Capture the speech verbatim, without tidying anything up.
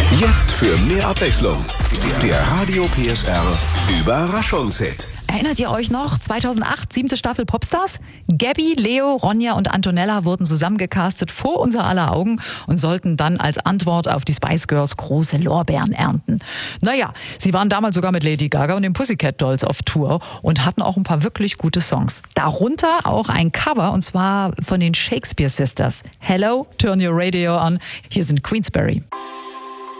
Jetzt für mehr Abwechslung. Der Radio P S R Überraschungshit. Erinnert ihr euch noch? zweitausendacht, siebte Staffel Popstars? Gabby, Leo, Ronja und Antonella wurden zusammengecastet vor unser aller Augen und sollten dann als Antwort auf die Spice Girls große Lorbeeren ernten. Naja, sie waren damals sogar mit Lady Gaga und den Pussycat Dolls auf Tour und hatten auch ein paar wirklich gute Songs. Darunter auch ein Cover, und zwar von den Shakespeare Sisters. Hello, turn your radio on. Hier sind Queensberry.